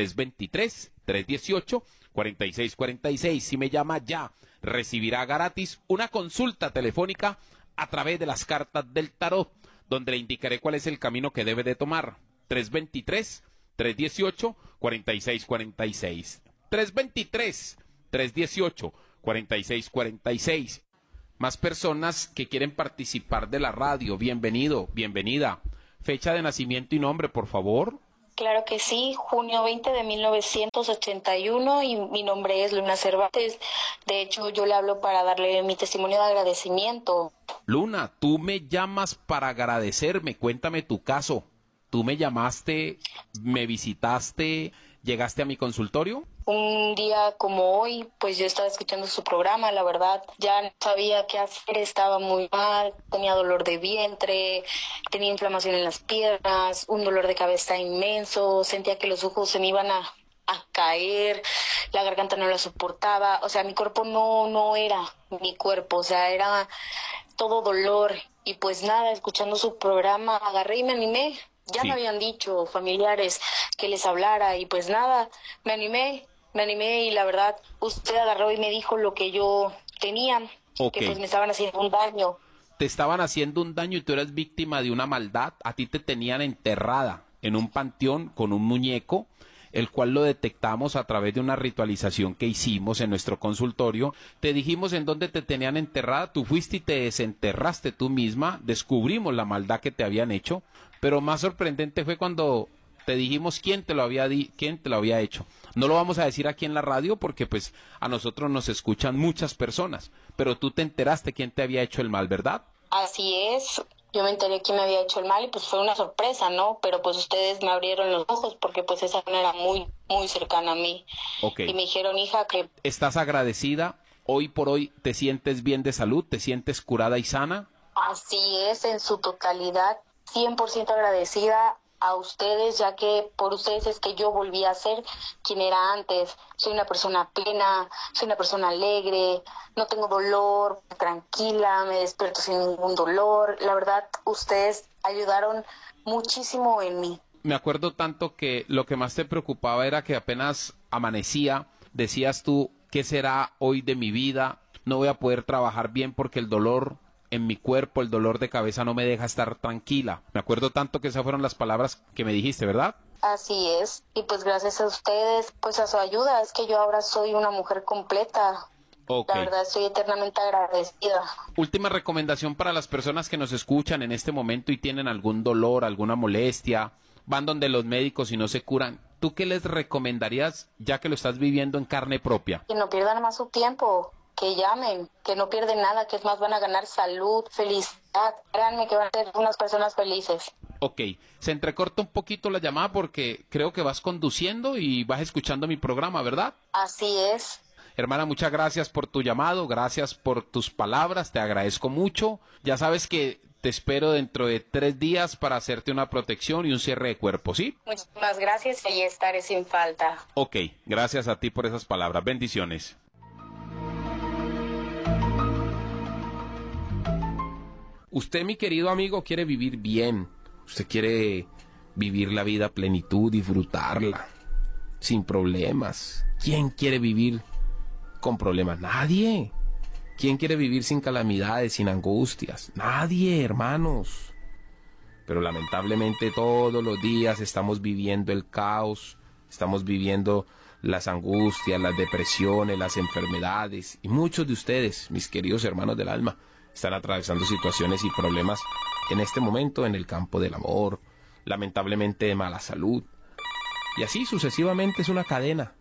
323-318-4646. Si me llama ya, recibirá gratis una consulta telefónica a través de las cartas del tarot, donde le indicaré cuál es el camino que debe de tomar. 323-318-4646. 323-318-4646. más personas que quieren participar de la radio. Bienvenido, bienvenida. Fecha de nacimiento y nombre, por favor. Claro que sí, junio 20 de 1981 y mi nombre es Luna Cervantes. De hecho, yo le hablo para darle mi testimonio de agradecimiento. Luna, tú me llamas para agradecerme, cuéntame tu caso. ¿Tú me llamaste, me visitaste, llegaste a mi consultorio? Un día como hoy, pues yo estaba escuchando su programa, la verdad, ya no sabía qué hacer, estaba muy mal, tenía dolor de vientre, tenía inflamación en las piernas, un dolor de cabeza inmenso, sentía que los ojos se me iban a caer, la garganta no la soportaba, o sea, mi cuerpo no era mi cuerpo, o sea, era todo dolor. Y pues nada, escuchando su programa, agarré y me animé. Ya me habían dicho familiares que les hablara y pues nada, me animé y la verdad, usted agarró y me dijo lo que yo tenía, que pues me estaban haciendo un daño. Te estaban haciendo un daño y tú eras víctima de una maldad. A ti te tenían enterrada en un panteón con un muñeco, el cual lo detectamos a través de una ritualización que hicimos en nuestro consultorio. Te dijimos en dónde te tenían enterrada, tú fuiste y te desenterraste tú misma, descubrimos la maldad que te habían hecho, pero más sorprendente fue cuando te dijimos quién te lo había hecho. No lo vamos a decir aquí en la radio porque pues a nosotros nos escuchan muchas personas, pero tú te enteraste quién te había hecho el mal, ¿verdad? Así es. Yo me enteré quién me había hecho el mal y pues fue una sorpresa, ¿no? Pero pues ustedes me abrieron los ojos porque pues esa no era muy cercana a mí. Y me dijeron, hija, que... ¿Estás agradecida? ¿Hoy por hoy te sientes bien de salud? ¿Te sientes curada y sana? Así es, en su totalidad, 100% agradecida a ustedes, ya que por ustedes es que yo volví a ser quien era antes. Soy una persona plena, soy una persona alegre, no tengo dolor, tranquila, me despierto sin ningún dolor. La verdad, ustedes ayudaron muchísimo en mí. Me acuerdo tanto que lo que más te preocupaba era que apenas amanecía, decías tú, ¿qué será hoy de mi vida? No voy a poder trabajar bien porque el dolor en mi cuerpo, el dolor de cabeza no me deja estar tranquila. Me acuerdo tanto que esas fueron las palabras que me dijiste, ¿verdad? Así es, y pues gracias a ustedes, pues a su ayuda, es que yo ahora soy una mujer completa. La verdad estoy eternamente agradecida. Última recomendación para las personas que nos escuchan en este momento y tienen algún dolor, alguna molestia, van donde los médicos y no se curan. ¿Tú qué les recomendarías ya que lo estás viviendo en carne propia? Que no pierdan más su tiempo, que llamen, que no pierden nada, que es más, van a ganar salud, felicidad. Créanme que van a ser unas personas felices. Ok, se entrecorta un poquito la llamada porque creo que vas conduciendo y vas escuchando mi programa, ¿verdad? Así es. Hermana, muchas gracias por tu llamado, gracias por tus palabras, te agradezco mucho. Ya sabes que te espero dentro de 3 días para hacerte una protección y un cierre de cuerpo, ¿sí? Muchísimas gracias y estaré sin falta. Ok, gracias a ti por esas palabras. Bendiciones. Usted, mi querido amigo, quiere vivir bien. Usted quiere vivir la vida a plenitud, disfrutarla, sin problemas. ¿Quién quiere vivir con problemas? Nadie. ¿Quién quiere vivir sin calamidades, sin angustias? Nadie, hermanos. Pero lamentablemente todos los días estamos viviendo el caos, estamos viviendo las angustias, las depresiones, las enfermedades. Y muchos de ustedes, mis queridos hermanos del alma, están atravesando situaciones y problemas en este momento en el campo del amor, lamentablemente de mala salud. Y así sucesivamente es una cadena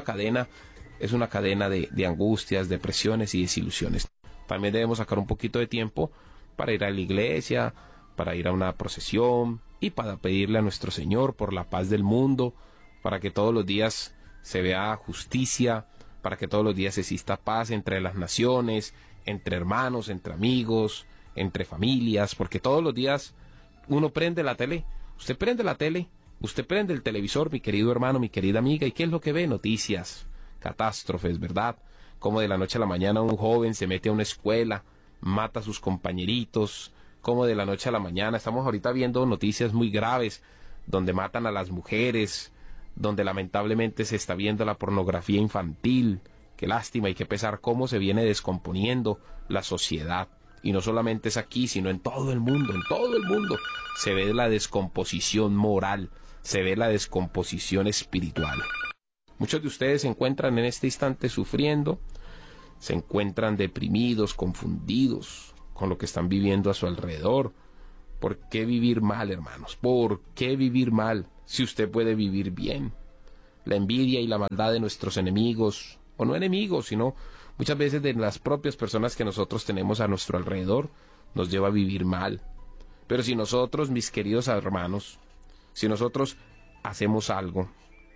de angustias, depresiones y desilusiones. También debemos sacar un poquito de tiempo para ir a la iglesia, para ir a una procesión y para pedirle a nuestro Señor por la paz del mundo, para que todos los días se vea justicia, para que todos los días exista paz entre las naciones, entre hermanos, entre amigos, entre familias, porque todos los días uno prende la tele, usted prende la tele, usted prende el televisor, mi querido hermano, mi querida amiga, ¿y qué es lo que ve? Noticias, catástrofes, ¿verdad? Como de la noche a la mañana un joven se mete a una escuela, mata a sus compañeritos, como de la noche a la mañana, estamos ahorita viendo noticias muy graves, donde matan a las mujeres, donde lamentablemente se está viendo la pornografía infantil. Qué lástima y qué pesar cómo se viene descomponiendo la sociedad. Y no solamente es aquí, sino en todo el mundo, se ve la descomposición moral, se ve la descomposición espiritual. Muchos de ustedes se encuentran en este instante sufriendo, se encuentran deprimidos, confundidos con lo que están viviendo a su alrededor. ¿Por qué vivir mal, hermanos? ¿Por qué vivir mal si usted puede vivir bien? La envidia y la maldad de nuestros enemigos, o no enemigos, sino muchas veces de las propias personas que nosotros tenemos a nuestro alrededor, nos lleva a vivir mal. Pero si nosotros, mis queridos hermanos, si nosotros hacemos algo,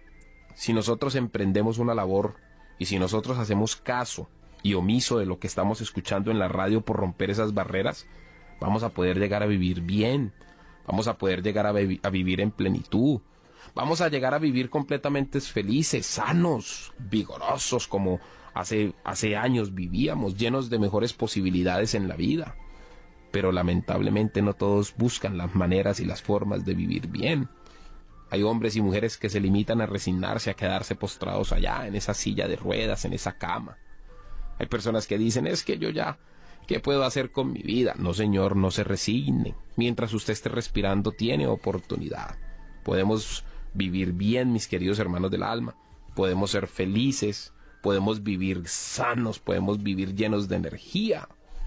si nosotros emprendemos una labor, y si nosotros hacemos caso y omiso de lo que estamos escuchando en la radio por romper esas barreras, vamos a poder llegar a vivir bien, vamos a poder llegar a vivir en plenitud, vamos a llegar a vivir completamente felices, sanos, vigorosos, como hace años vivíamos, llenos de mejores posibilidades en la vida. Pero lamentablemente no todos buscan las maneras y las formas de vivir bien. Hay hombres y mujeres que se limitan a resignarse, a quedarse postrados allá, en esa silla de ruedas, en esa cama. Hay personas que dicen, es que yo ya, ¿qué puedo hacer con mi vida? No, señor, no se resigne. Mientras usted esté respirando, tiene oportunidad. Podemos vivir bien, mis queridos hermanos del alma. Podemos ser felices, podemos vivir sanos, podemos vivir llenos de energía.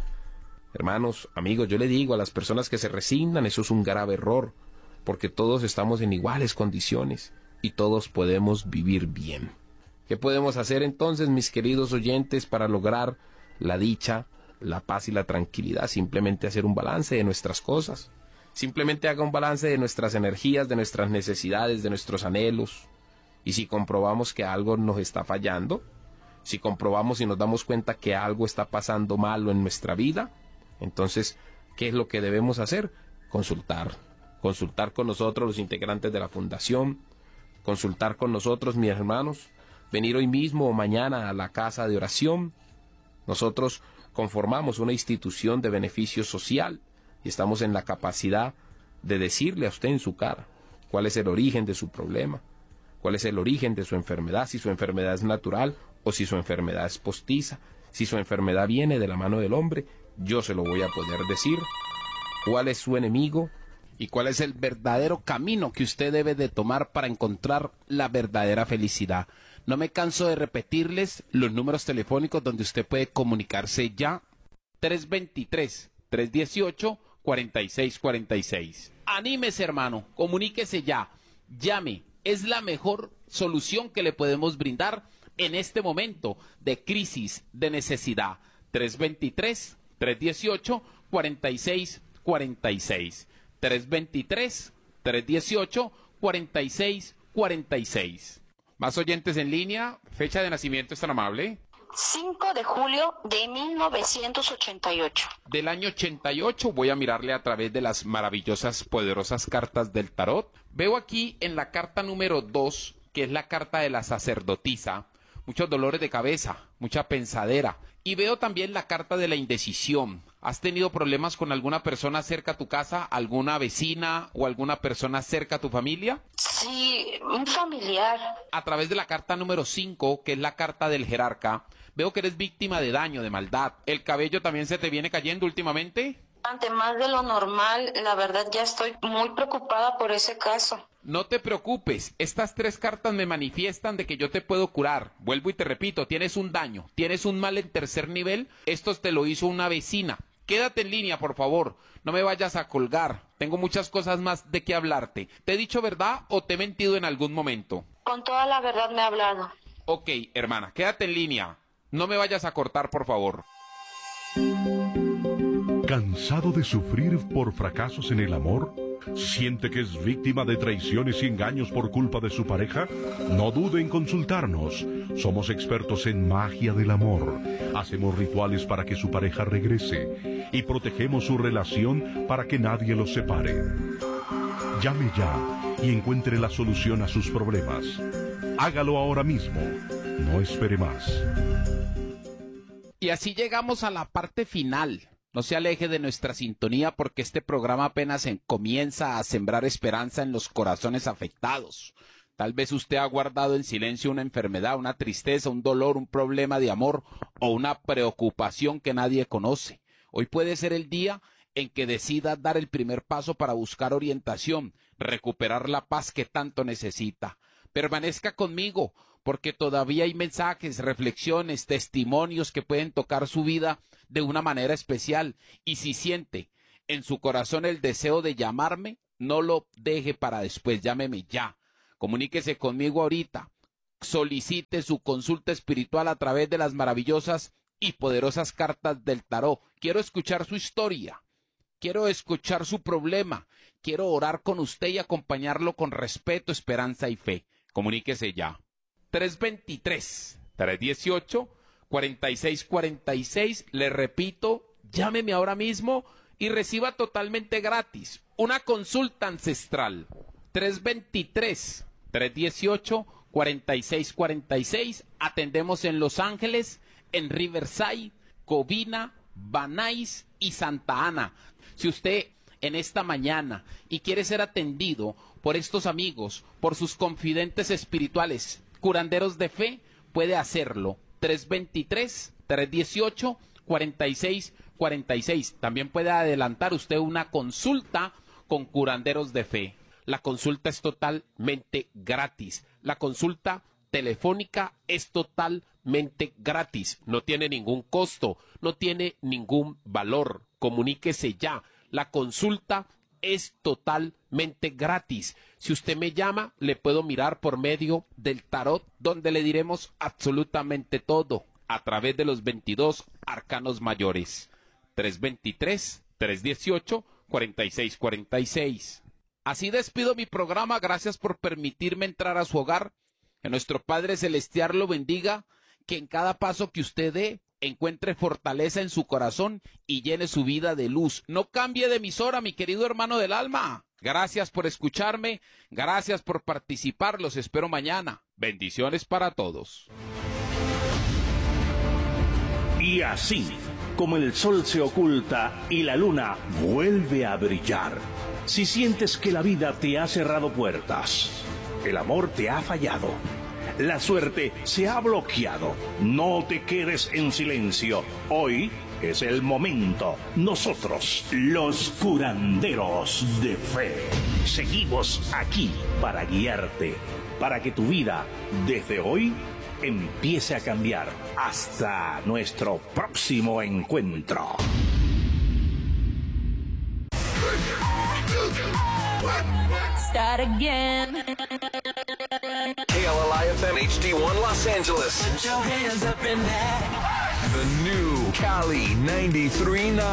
Hermanos, amigos, yo le digo a las personas que se resignan, eso es un grave error, porque todos estamos en iguales condiciones y todos podemos vivir bien. ¿Qué podemos hacer entonces, mis queridos oyentes, para lograr la dicha, la paz y la tranquilidad? Simplemente hacer un balance de nuestras cosas. Simplemente haga un balance de nuestras energías, de nuestras necesidades, de nuestros anhelos. Y si comprobamos que algo nos está fallando, si comprobamos y nos damos cuenta que algo está pasando malo en nuestra vida, entonces, ¿qué es lo que debemos hacer? Consultar con nosotros, los integrantes de la fundación, consultar con nosotros, mis hermanos, venir hoy mismo o mañana a la casa de oración. Nosotros conformamos una institución de beneficio social y estamos en la capacidad de decirle a usted en su cara cuál es el origen de su problema, cuál es el origen de su enfermedad, si su enfermedad es natural o si su enfermedad es postiza, si su enfermedad viene de la mano del hombre. Yo se lo voy a poder decir. ¿Cuál es su enemigo? ¿Y cuál es el verdadero camino que usted debe de tomar para encontrar la verdadera felicidad? No me canso de repetirles los números telefónicos donde usted puede comunicarse ya. 323-318-4646. Anímese, hermano, comuníquese ya. Llame, es la mejor solución que le podemos brindar en este momento de crisis, de necesidad. 323-318-4646. 323-318-4646. Más oyentes en línea. Fecha de nacimiento, ¿es tan amable? 5 de julio de 1988. Del año 88, voy a mirarle a través de las maravillosas, poderosas cartas del tarot. Veo aquí en la carta número 2, que es la carta de la sacerdotisa, muchos dolores de cabeza, mucha pensadera. Y veo también la carta de la indecisión. ¿Has tenido problemas con alguna persona cerca a tu casa, alguna vecina o alguna persona cerca a tu familia? Sí, un familiar. A través de la carta número 5, que es la carta del jerarca, veo que eres víctima de daño, de maldad. ¿El cabello también se te viene cayendo últimamente? Ante más de lo normal, la verdad ya estoy muy preocupada por ese caso. No te preocupes, estas 3 cartas me manifiestan de que yo te puedo curar. Vuelvo y te repito, tienes un daño, tienes un mal en 3er nivel, esto te lo hizo una vecina. Quédate en línea, por favor, no me vayas a colgar, tengo muchas cosas más de qué hablarte. ¿Te he dicho verdad o te he mentido en algún momento? Con toda la verdad me he hablado. Ok, hermana, quédate en línea, no me vayas a cortar, por favor. ¿Cansado de sufrir por fracasos en el amor? ¿Siente que es víctima de traiciones y engaños por culpa de su pareja? No dude en consultarnos. Somos expertos en magia del amor. Hacemos rituales para que su pareja regrese y protegemos su relación para que nadie los separe. Llame ya y encuentre la solución a sus problemas. Hágalo ahora mismo. No espere más. Y así llegamos a la parte final. No se aleje de nuestra sintonía porque este programa apenas comienza a sembrar esperanza en los corazones afectados. Tal vez usted ha guardado en silencio una enfermedad, una tristeza, un dolor, un problema de amor o una preocupación que nadie conoce. Hoy puede ser el día en que decida dar el primer paso para buscar orientación, recuperar la paz que tanto necesita. Permanezca conmigo porque todavía hay mensajes, reflexiones, testimonios que pueden tocar su vida de una manera especial. Y si siente en su corazón el deseo de llamarme, no lo deje para después, llámeme ya. Comuníquese conmigo ahorita. Solicite su consulta espiritual a través de las maravillosas y poderosas cartas del tarot. Quiero escuchar su historia, quiero escuchar su problema, quiero orar con usted y acompañarlo con respeto, esperanza y fe. Comuníquese ya. 323-318-4646. Le repito, llámeme ahora mismo y reciba totalmente gratis una consulta ancestral. 323-318-4646. Atendemos en Los Ángeles, en Riverside, Covina, Van Nuys y Santa Ana. Si usted en esta mañana y quiere ser atendido por estos amigos, por sus confidentes espirituales, curanderos de fe, puede hacerlo. 323-318-4646. También puede adelantar usted una consulta con curanderos de fe. La consulta es totalmente gratis. La consulta telefónica es totalmente gratis. No tiene ningún costo, no tiene ningún valor. Comuníquese ya. La consulta es totalmente gratis. Si usted me llama, le puedo mirar por medio del tarot, donde le diremos absolutamente todo a través de los 22 arcanos mayores. 323-318-4646. Así despido mi programa. Gracias por permitirme entrar a su hogar. Que nuestro Padre Celestial lo bendiga. Que en cada paso que usted dé encuentre fortaleza en su corazón y llene su vida de luz. No cambie de emisora, mi querido hermano del alma. Gracias por escucharme. Gracias por participar. Los espero mañana. Bendiciones para todos. Y así como el sol se oculta y la luna vuelve a brillar. Si sientes que la vida te ha cerrado puertas, el amor te ha fallado, la suerte se ha bloqueado, no te quedes en silencio. Hoy es el momento. Nosotros, los curanderos de fe, seguimos aquí para guiarte, para que tu vida, desde hoy, empiece a cambiar. Hasta nuestro próximo encuentro. Start again. KLIFM HD1 Los Angeles. Put your hands up in that. The new Cali 93.9.